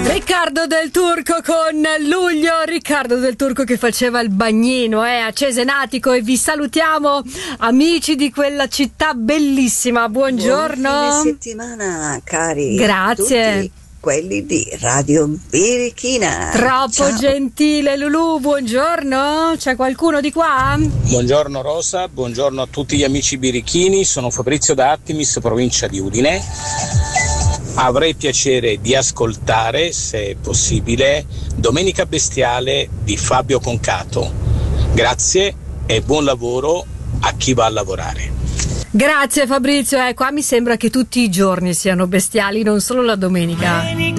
Riccardo Del Turco con Luglio, Riccardo Del Turco che faceva il bagnino a Cesenatico, e vi salutiamo amici di quella città bellissima. Buongiorno. Buon fine settimana, cari. Grazie. Tutti quelli di Radio Birichina. Troppo Ciao. gentile Lulù, buongiorno. C'è qualcuno di qua? Buongiorno Rosa, buongiorno a tutti gli amici birichini, sono Fabrizio da Artemis, provincia di Udine. Avrei piacere di ascoltare, se è possibile, Domenica Bestiale di Fabio Concato. Grazie e buon lavoro a chi va a lavorare. Grazie Fabrizio, qua mi sembra che tutti i giorni siano bestiali, non solo la domenica.